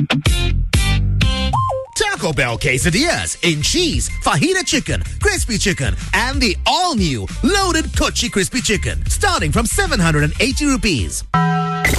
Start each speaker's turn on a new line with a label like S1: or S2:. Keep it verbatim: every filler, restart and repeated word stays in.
S1: Taco Bell quesadillas in cheese, fajita chicken, crispy chicken, and the all-new loaded Kochi crispy chicken, starting from seven hundred eighty rupees.